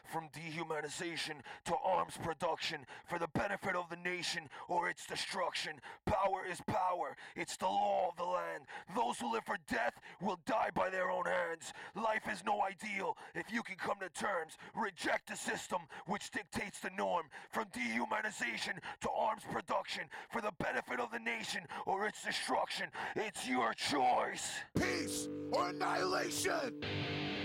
from dehumanization to arms production for the benefit of the nation or its destruction. Power is power. It's the law of the land. Those who live for death will die by their own hands. Life is no ideal if you can come to terms. Reject the system which dictates the norm. From dehumanization to arms production for the benefit of the nation or its destruction. It's your choice. Peace or annihilation!